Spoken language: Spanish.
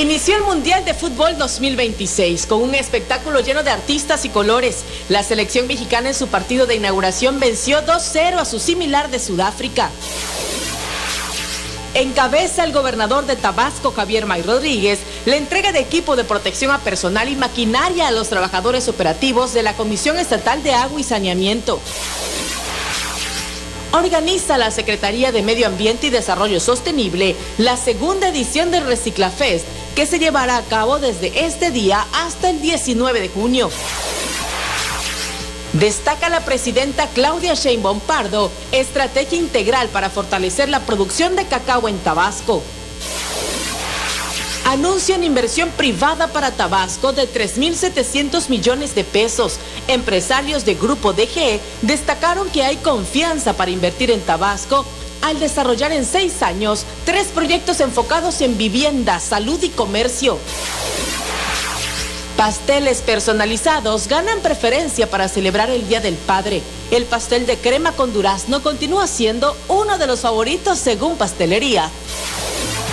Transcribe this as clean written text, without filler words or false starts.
Inició el Mundial de Fútbol 2026 con un espectáculo lleno de artistas y colores. La selección mexicana en su partido de inauguración venció 2-0 a su similar de Sudáfrica. Encabeza el gobernador de Tabasco, Javier May Rodríguez, la entrega de equipo de protección a personal y maquinaria a los trabajadores operativos de la Comisión Estatal de Agua y Saneamiento. Organiza la Secretaría de Medio Ambiente y Desarrollo Sostenible la segunda edición del Reciclafest, que se llevará a cabo desde este día hasta el 19 de junio. Destaca la presidenta Claudia Sheinbaum Pardo, estrategia integral para fortalecer la producción de cacao en Tabasco. Anuncian inversión privada para Tabasco de 3.700 millones de pesos. Empresarios de Grupo DG destacaron que hay confianza para invertir en Tabasco al desarrollar en 6 años 3 proyectos enfocados en vivienda, salud y comercio. Pasteles personalizados ganan preferencia para celebrar el Día del Padre. El pastel de crema con durazno continúa siendo uno de los favoritos según Pastelería.